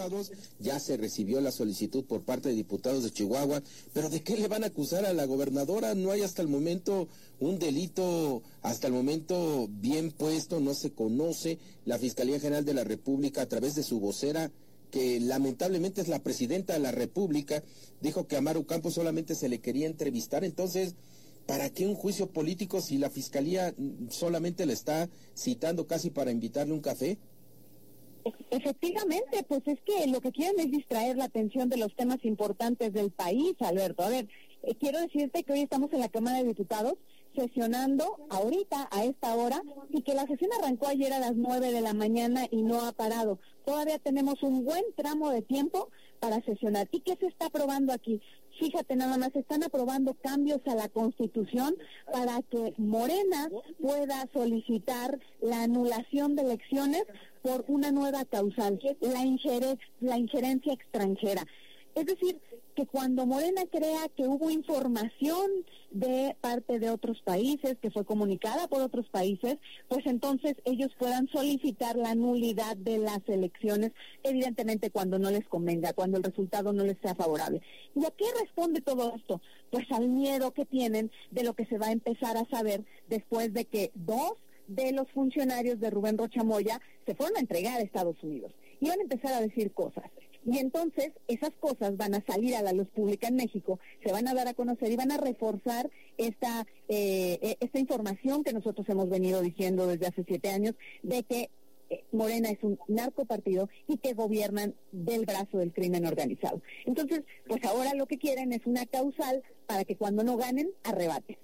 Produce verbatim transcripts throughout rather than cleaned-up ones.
Diputados, ya se recibió la solicitud por parte de diputados de Chihuahua, pero ¿de qué le van a acusar a la gobernadora? No hay hasta el momento un delito, hasta el momento bien puesto, no se conoce. La Fiscalía General de la República, a través de su vocera, que lamentablemente es la presidenta de la República, dijo que a Maru Campos solamente se le quería entrevistar. Entonces, ¿para qué un juicio político si la Fiscalía solamente le está citando casi para invitarle un café? Efectivamente, pues es que lo que quieren es distraer la atención de los temas importantes del país, Alberto. A ver, eh, quiero decirte que hoy estamos en la Cámara de Diputados sesionando ahorita, a esta hora, y que la sesión arrancó ayer a las nueve de la mañana y no ha parado. Todavía tenemos un buen tramo de tiempo para sesionar. ¿Y qué se está aprobando aquí? Fíjate nada más, están aprobando cambios a la Constitución para que Morena pueda solicitar la anulación de elecciones por una nueva causal, la, ingere, la injerencia extranjera. Es decir, que cuando Morena crea que hubo información de parte de otros países, que fue comunicada por otros países, pues entonces ellos puedan solicitar la nulidad de las elecciones, evidentemente cuando no les convenga, cuando el resultado no les sea favorable. ¿Y a qué responde todo esto? Pues al miedo que tienen de lo que se va a empezar a saber después de que dos de los funcionarios de Rubén Rocha Moya se fueron a entregar a Estados Unidos y van a empezar a decir cosas. Y entonces esas cosas van a salir a la luz pública en México, se van a dar a conocer y van a reforzar esta eh, esta información que nosotros hemos venido diciendo desde hace siete años de que eh, Morena es un narcopartido y que gobiernan del brazo del crimen organizado. Entonces, pues ahora lo que quieren es una causal para que cuando no ganen, arrebaten.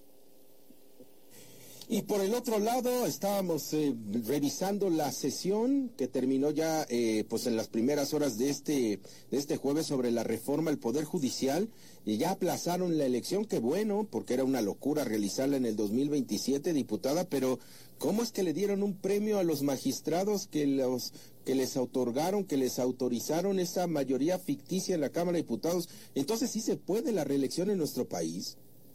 Y por el otro lado, estábamos eh, revisando la sesión que terminó ya eh, pues en las primeras horas de este de este jueves sobre la reforma al Poder Judicial, y ya aplazaron la elección. Qué bueno, porque era una locura realizarla en el dos mil veintisiete, diputada, pero ¿cómo es que le dieron un premio a los magistrados que los que les otorgaron, que les autorizaron esa mayoría ficticia en la Cámara de Diputados? Entonces, ¿sí se puede la reelección en nuestro país?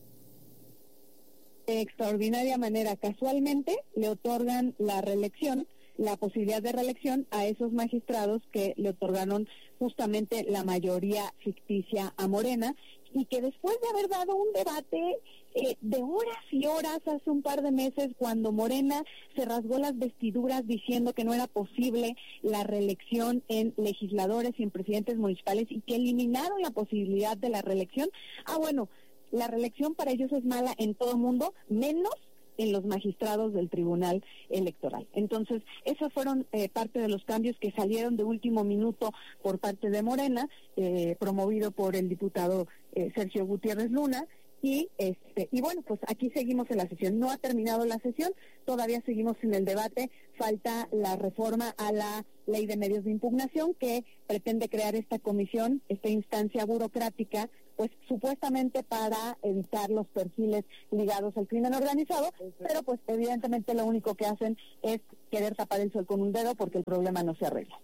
De extraordinaria manera, casualmente le otorgan la reelección, la posibilidad de reelección a esos magistrados que le otorgaron justamente la mayoría ficticia a Morena, y que después de haber dado un debate eh, de horas y horas hace un par de meses, cuando Morena se rasgó las vestiduras diciendo que no era posible la reelección en legisladores y en presidentes municipales y que eliminaron la posibilidad de la reelección, ah bueno, la reelección para ellos es mala en todo el mundo, menos en los magistrados del Tribunal Electoral. Entonces, esos fueron eh, parte de los cambios que salieron de último minuto por parte de Morena, eh, promovido por el diputado eh, Sergio Gutiérrez Luna, y este y bueno, pues aquí seguimos en la sesión. No ha terminado la sesión, todavía seguimos en el debate, falta la reforma a la Ley de Medios de Impugnación, que pretende crear esta comisión, esta instancia burocrática, pues supuestamente para evitar los perfiles ligados al crimen organizado, pero pues evidentemente lo único que hacen es querer tapar el sol con un dedo porque el problema no se arregla.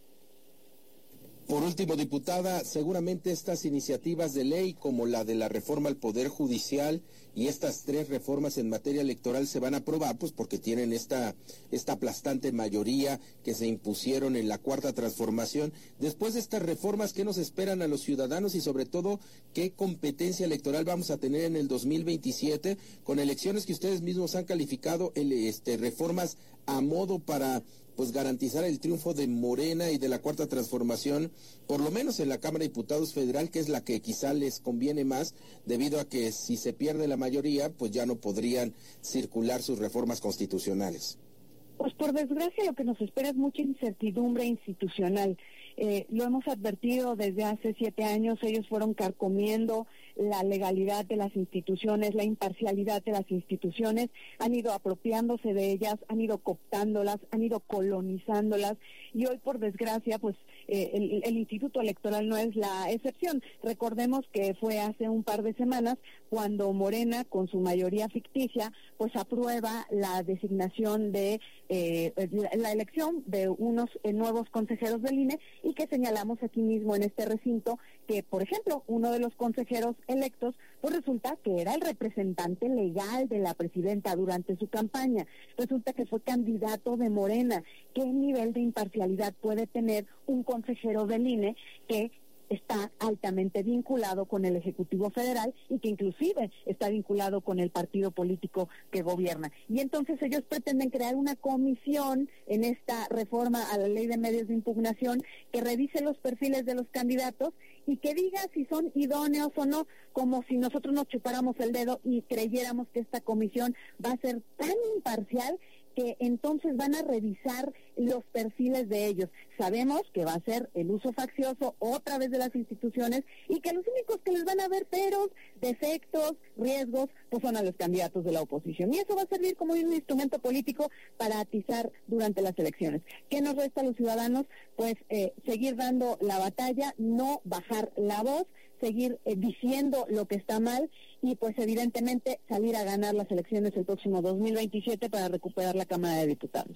Por último, diputada, seguramente estas iniciativas de ley como la de la reforma al Poder Judicial y estas tres reformas en materia electoral se van a aprobar, pues porque tienen esta, esta aplastante mayoría que se impusieron en la Cuarta Transformación. Después de estas reformas, ¿qué nos esperan a los ciudadanos y sobre todo qué competencia electoral vamos a tener en el dos mil veintisiete con elecciones que ustedes mismos han calificado el, este, reformas a modo para pues garantizar el triunfo de Morena y de la Cuarta Transformación, por lo menos en la Cámara de Diputados Federal, que es la que quizá les conviene más, debido a que si se pierde la mayoría, pues ya no podrían circular sus reformas constitucionales? Pues por desgracia lo que nos espera es mucha incertidumbre institucional. Eh, lo hemos advertido desde hace siete años, ellos fueron carcomiendo la legalidad de las instituciones, la imparcialidad de las instituciones, han ido apropiándose de ellas, han ido cooptándolas, han ido colonizándolas, y hoy por desgracia pues eh, el, el Instituto Electoral no es la excepción. Recordemos que fue hace un par de semanas cuando Morena, con su mayoría ficticia, pues aprueba la designación de eh, la, la elección de unos eh, nuevos consejeros del I N E, y que señalamos aquí mismo en este recinto que, por ejemplo, uno de los consejeros electos, pues resulta que era el representante legal de la presidenta durante su campaña, resulta que fue candidato de Morena. ¿Qué nivel de imparcialidad puede tener un consejero del I N E que está altamente vinculado con el Ejecutivo Federal y que inclusive está vinculado con el partido político que gobierna? Y entonces ellos pretenden crear una comisión en esta reforma a la Ley de Medios de Impugnación que revise los perfiles de los candidatos y que diga si son idóneos o no, como si nosotros nos chupáramos el dedo y creyéramos que esta comisión va a ser tan imparcial que entonces van a revisar los perfiles de ellos. Sabemos que va a ser el uso faccioso otra vez de las instituciones y que los únicos que les van a ver peros, defectos, riesgos, pues son a los candidatos de la oposición. Y eso va a servir como un instrumento político para atizar durante las elecciones. ¿Qué nos resta a los ciudadanos? Pues eh, seguir dando la batalla, no bajar la voz, seguir eh, diciendo lo que está mal y pues evidentemente salir a ganar las elecciones el próximo dos mil veintisiete para recuperar la Cámara de Diputados.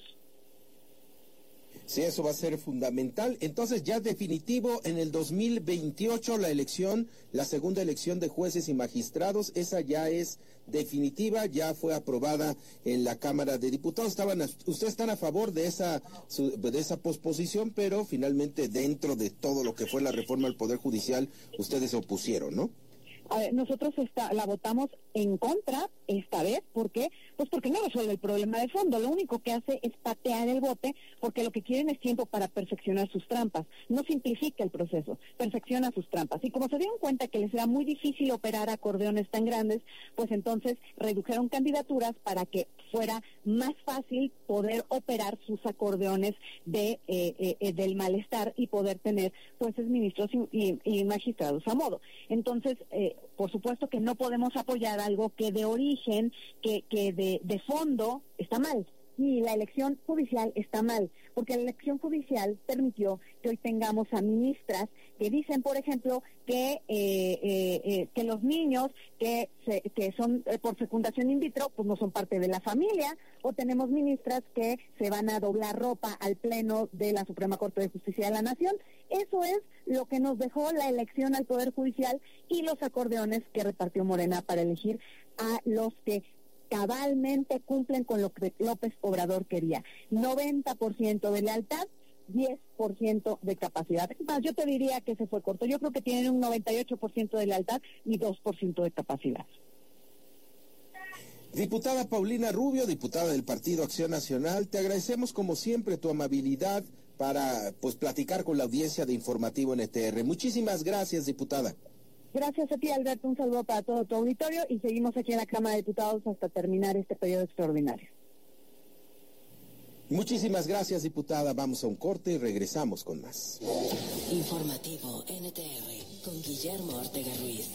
Sí, eso va a ser fundamental. Entonces, ya definitivo, en el dos mil veintiocho la elección, la segunda elección de jueces y magistrados, esa ya es definitiva, ya fue aprobada en la Cámara de Diputados. Estaban, ustedes están a favor de esa de esa posposición, pero finalmente dentro de todo lo que fue la reforma al Poder Judicial, ustedes se opusieron, ¿no? A ver, nosotros esta, la votamos en contra esta vez. ¿Por qué? Pues porque no resuelve el problema de fondo. Lo único que hace es patear el bote, porque lo que quieren es tiempo para perfeccionar sus trampas. No simplifica el proceso, perfecciona sus trampas. Y como se dieron cuenta que les era muy difícil operar acordeones tan grandes, pues entonces redujeron candidaturas para que fuera más fácil poder operar sus acordeones de eh, eh, del malestar y poder tener jueces, ministros y, y, y magistrados a modo. Entonces, eh, por supuesto que no podemos apoyar algo que de origen, que, que de, de fondo está mal. Y la elección judicial está mal, porque la elección judicial permitió que hoy tengamos a ministras que dicen, por ejemplo, que eh, eh, eh, que los niños que se, que son eh, por fecundación in vitro, pues no son parte de la familia, o tenemos ministras que se van a doblar ropa al pleno de la Suprema Corte de Justicia de la Nación. Eso es lo que nos dejó la elección al Poder Judicial y los acordeones que repartió Morena para elegir a los que cabalmente cumplen con lo que López Obrador quería. noventa por ciento de lealtad, diez por ciento de capacidad. Más, yo te diría que se fue corto. Yo creo que tienen un noventa y ocho por ciento de lealtad y dos por ciento de capacidad. Diputada Paulina Rubio, diputada del Partido Acción Nacional, te agradecemos como siempre tu amabilidad para pues platicar con la audiencia de Informativo N T R. Muchísimas gracias, diputada. Gracias a ti, Alberto. Un saludo para todo tu auditorio y seguimos aquí en la Cámara de Diputados hasta terminar este periodo extraordinario. Muchísimas gracias, diputada. Vamos a un corte y regresamos con más. Informativo N T R con Guillermo Ortega Ruiz.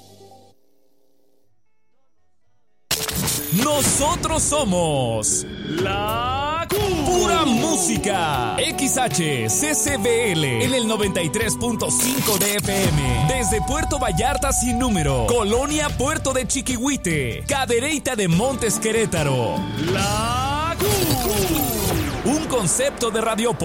Nosotros somos la pura música. X H C C B L en el noventa y tres punto cinco de F M. Desde Puerto Vallarta sin número, Colonia Puerto de Chiquihuite, Cadereyta de Montes Querétaro. La un concepto de Radio